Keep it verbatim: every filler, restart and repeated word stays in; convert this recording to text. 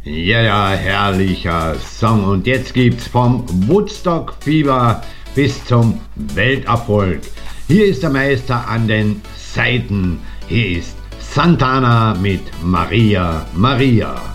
Ja, ja, herrlicher Song. Und jetzt gibt's vom Woodstock-Fieber bis zum Welterfolg. Hier ist der Meister an den Saiten. Hier ist Santana mit Maria, Maria.